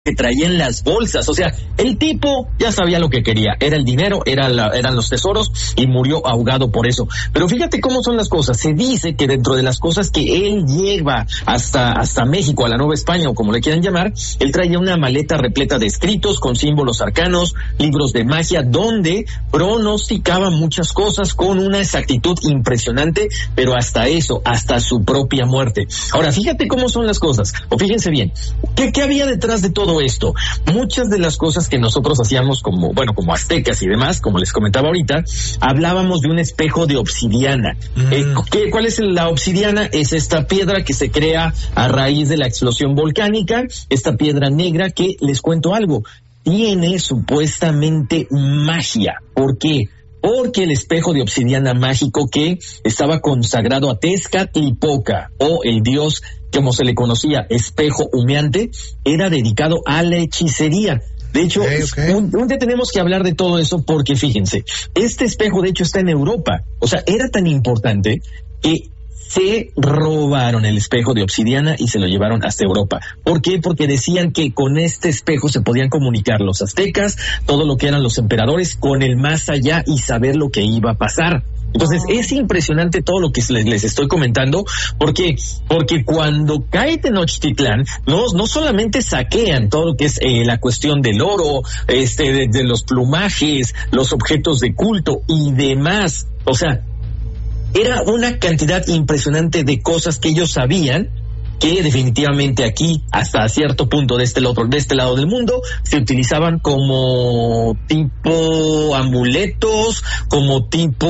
que traía en las bolsas. O sea, el tipo ya sabía lo que quería, era el dinero, eran los tesoros, y murió ahogado por eso. Pero fíjate cómo son las cosas. Se dice que dentro de las cosas que él lleva hasta México, a la Nueva España, o como le quieran llamar, él traía una maleta repleta de escritos con símbolos arcanos, libros de magia, donde pronosticaba muchas cosas con una exactitud impresionante, pero hasta su propia muerte. Ahora, fíjate cómo son las cosas, o fíjense bien, ¿qué había detrás de todo esto? Muchas de las cosas que nosotros hacíamos como aztecas y demás, como les comentaba ahorita, hablábamos de un espejo de obsidiana. ¿Cuál es la obsidiana? Es esta piedra que se crea a raíz de la explosión volcánica, esta piedra negra que, les cuento algo, tiene supuestamente magia. ¿Por qué? Porque el espejo de obsidiana mágico que estaba consagrado a Tezcatlipoca, o el dios como se le conocía, espejo humeante, era dedicado a la hechicería. De hecho, un día tenemos que hablar de todo eso, porque fíjense, este espejo de hecho está en Europa. O sea, era tan importante que se robaron el espejo de obsidiana y se lo llevaron hasta Europa. ¿Por qué? Porque decían que con este espejo se podían comunicar los aztecas, todo lo que eran los emperadores, con el más allá y saber lo que iba a pasar. Entonces, es impresionante todo lo que les estoy comentando, porque cuando cae Tenochtitlán, no solamente saquean todo lo que es la cuestión del oro, de los plumajes, los objetos de culto y demás. O sea, era una cantidad impresionante de cosas que ellos sabían, que definitivamente aquí, hasta cierto punto de este lado del mundo, se utilizaban como tipo amuletos, como tipo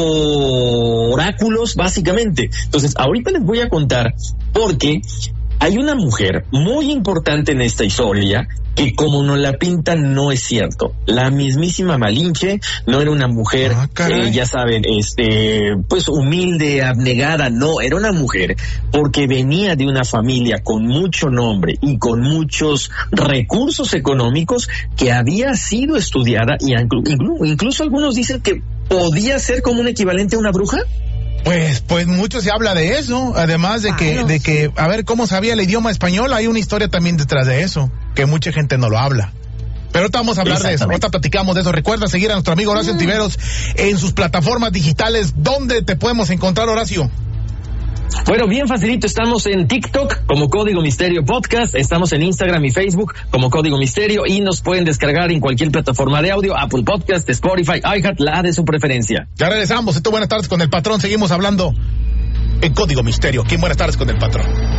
oráculos, básicamente. Entonces, ahorita les voy a contar, porque hay una mujer muy importante en esta historia que, como nos la pintan, no es cierto. La mismísima Malinche no era una mujer, ya saben, pues humilde, abnegada, no, era una mujer porque venía de una familia con mucho nombre y con muchos recursos económicos, que había sido estudiada, y incluso algunos dicen que podía ser como un equivalente a una bruja. Pues mucho se habla de eso, además de que, a ver, cómo sabía el idioma español, hay una historia también detrás de eso, que mucha gente no lo habla. Pero ahorita vamos a hablar de eso, ahorita platicamos de eso. Recuerda seguir a nuestro amigo Horacio Ontiveros en sus plataformas digitales. ¿Dónde te podemos encontrar, Horacio? Bueno, bien facilito, estamos en TikTok como Código Misterio Podcast, estamos en Instagram y Facebook como Código Misterio, y nos pueden descargar en cualquier plataforma de audio, Apple Podcast, Spotify, iHeart, la de su preferencia. Ya regresamos, esto Buenas Tardes con el Patrón, seguimos hablando en Código Misterio. ¿Quién? Buenas Tardes con el Patrón.